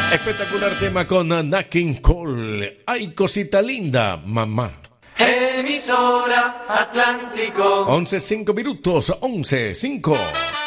Espectacular tema con Nat King Cole. Ay, cosita linda, mamá. Emisora Atlántico. 11:05 minutos, 11:05.